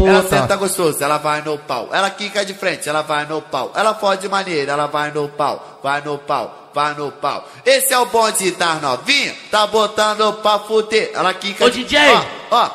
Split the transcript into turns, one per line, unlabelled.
Ela senta gostoso, ela vai no pau. Ela quica de frente, ela vai no pau. Ela fode de maneira, ela vai no pau. Vai no pau, vai no pau. Esse é o bonde das novinha, tá botando pra fuder. Ela quica
Ô,
de...
DJ!
Ó, ó.